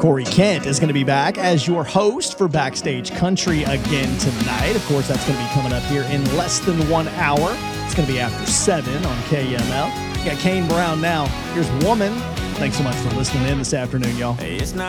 Corey Kent is going to be back as your host for Backstage Country again tonight. Of course, that's going to be coming up here in less than 1 hour. It's going to be after 7 on KML. You got Kane Brown now. Here's Woman. Thanks so much for listening in this afternoon, y'all. It's not